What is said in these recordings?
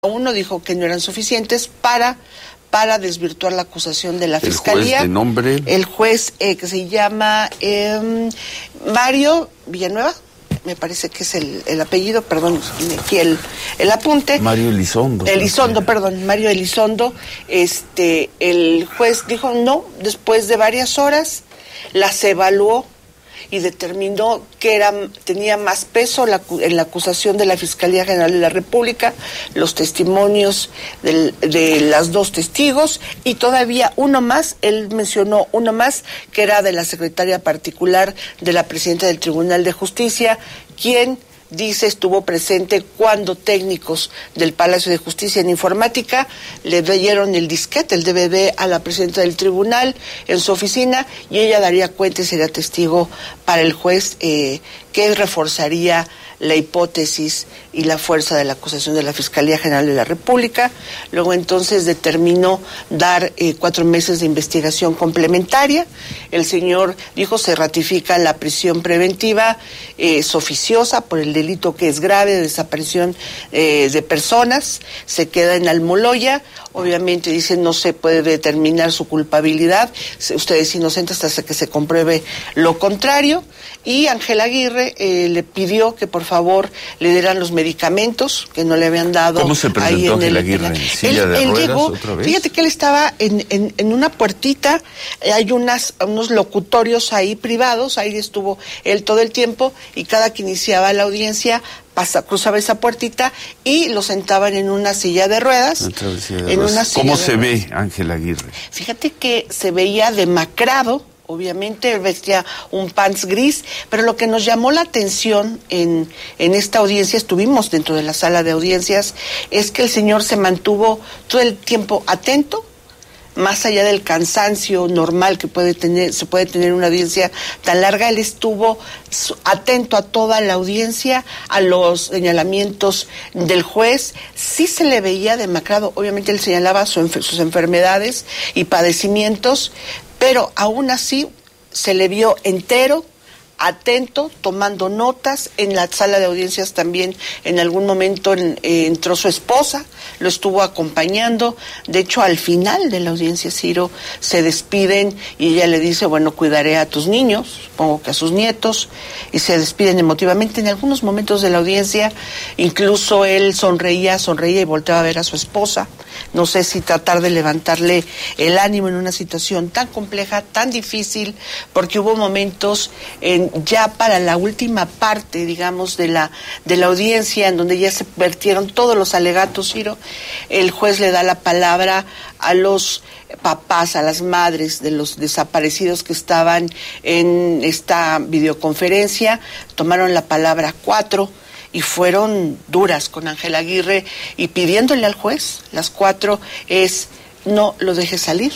uno dijo que no eran suficientes para desvirtuar la acusación de la Fiscalía. ¿El juez de nombre? El juez que se llama Mario Villanueva, me parece que es el apellido, perdón, aquí el apunte. Mario Elizondo. Mario Elizondo. El juez dijo no, después de varias horas, las evaluó y determinó que tenía más peso en la acusación de la Fiscalía General de la República, los testimonios de las dos testigos y todavía uno más, él mencionó uno más, que era de la secretaria particular de la presidenta del Tribunal de Justicia, quien dice estuvo presente cuando técnicos del Palacio de Justicia en Informática le dieron el disquete, el DVD a la presidenta del tribunal en su oficina y ella daría cuenta y sería testigo para el juez que reforzaría la hipótesis y la fuerza de la acusación de la Fiscalía General de la República. Luego entonces determinó dar 4 meses de investigación complementaria. El señor dijo se ratifica la prisión preventiva oficiosa por el delito que es grave de desaparición de personas. Se queda en Almoloya. Obviamente dice no se puede determinar su culpabilidad. Usted es inocente hasta que se compruebe lo contrario. Y Ángel Aguirre le pidió que por favor le dieran los medicamentos que no le habían dado. ¿Cómo se presentó Ángel Aguirre? ¿En silla de ruedas llegó, otra vez? Fíjate que él estaba en una puertita, hay unos locutorios ahí privados, ahí estuvo él todo el tiempo y cada que iniciaba la audiencia cruzaba esa puertita y lo sentaban en una silla de ruedas. ¿Cómo se ve Ángel Aguirre? Fíjate que se veía demacrado. Obviamente vestía un pants gris, pero lo que nos llamó la atención en esta audiencia, estuvimos dentro de la sala de audiencias, es que el señor se mantuvo todo el tiempo atento, más allá del cansancio normal que se puede tener una audiencia tan larga. Él estuvo atento a toda la audiencia, a los señalamientos del juez. Sí se le veía demacrado, obviamente él señalaba sus enfermedades y padecimientos, pero aún así se le vio entero, atento, tomando notas. En la sala de audiencias también en algún momento entró su esposa, lo estuvo acompañando. De hecho, al final de la audiencia, Ciro, se despiden y ella le dice, bueno, cuidaré a tus niños, supongo que a sus nietos, y se despiden emotivamente. En algunos momentos de la audiencia, incluso él sonreía y volteaba a ver a su esposa. No sé si tratar de levantarle el ánimo en una situación tan compleja, tan difícil, porque hubo momentos ya para la última parte, digamos, de la audiencia, en donde ya se vertieron todos los alegatos, Ciro. El juez le da la palabra a los papás, a las madres de los desaparecidos que estaban en esta videoconferencia. Tomaron la palabra 4 y fueron duras con Ángel Aguirre y pidiéndole al juez, las 4 es no lo deje salir,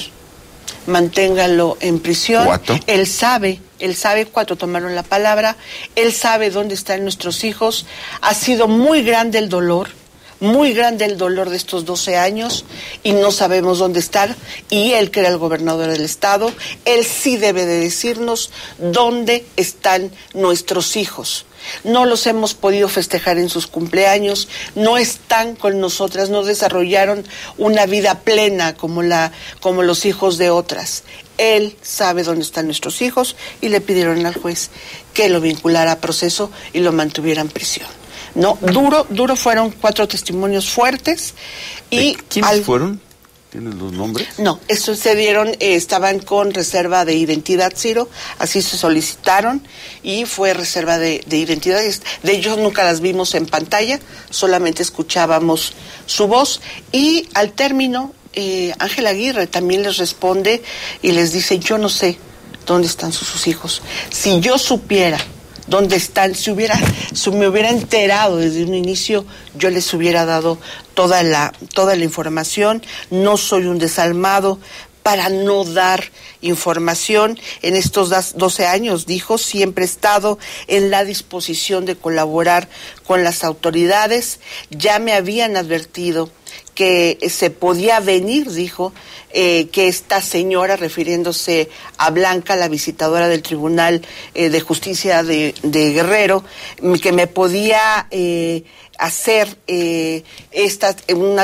manténgalo en prisión. 4. Él sabe, 4 tomaron la palabra, él sabe dónde están nuestros hijos, ha sido muy grande el dolor de estos 12 años y no sabemos dónde están, y él, que era el gobernador del estado, él sí debe de decirnos dónde están nuestros hijos. No los hemos podido festejar en sus cumpleaños, no están con nosotras, no desarrollaron una vida plena como los hijos de otras. Él sabe dónde están nuestros hijos y le pidieron al juez que lo vinculara a proceso y lo mantuviera en prisión. No, duro fueron 4 testimonios fuertes. Y ¿quiénes fueron? ¿Tienes los nombres? No, estos se dieron, estaban con reserva de identidad, Ciro, así se solicitaron y fue reserva de identidad. De ellos nunca las vimos en pantalla, solamente escuchábamos su voz y al término Ángel Aguirre también les responde y les dice, yo no sé dónde están sus hijos. Si yo supiera dónde están, si me hubiera enterado desde un inicio, yo les hubiera dado toda la información. No soy un desalmado, para no dar información. En estos 12 años, dijo, siempre he estado en la disposición de colaborar con las autoridades. Ya me habían advertido que se podía venir, dijo, que esta señora, refiriéndose a Blanca, la visitadora del Tribunal de Justicia de Guerrero, que me podía hacer una